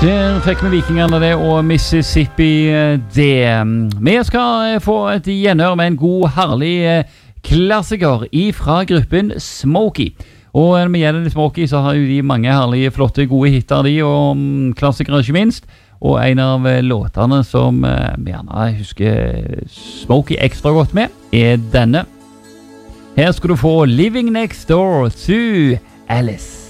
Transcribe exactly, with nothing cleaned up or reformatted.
Der fikk vi Vikingene det, og Mississippi det. Vi skal få et gjenhør med en god, herlig klassiker fra gruppen Smokey. Og når det gjelder Smokey, så har jo de mange herlige, flotte, gode hitter de, og klassikere ikke minst. Og en av låtene som vi gjerne husker Smokey ekstra godt med, er denne. Her skal du få Living Next Door to Alice.